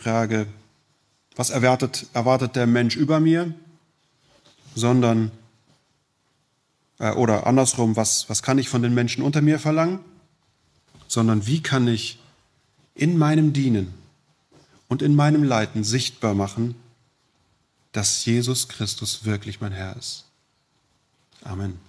Frage, was erwartet der Mensch über mir, sondern, oder andersrum, was kann ich von den Menschen unter mir verlangen, sondern wie kann ich in meinem Dienen und in meinem Leiten sichtbar machen, dass Jesus Christus wirklich mein Herr ist. Amen.